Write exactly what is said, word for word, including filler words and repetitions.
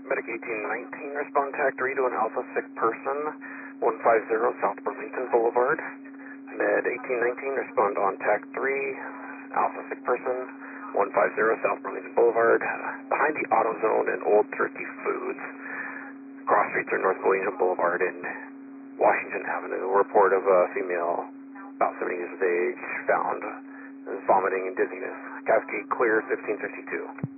Medic eighteen nineteen, respond tag three to an alpha sick person, one five zero South Burlington Boulevard. Med eighteen nineteen, respond on tag three, alpha sick person, one five zero South Burlington Boulevard. Behind the AutoZone and Old Turkey Foods. Cross streets are North William Boulevard and Washington Avenue. Report of a female, about seventy years of age, found vomiting and dizziness. Cascade clear, fifteen fifty-two.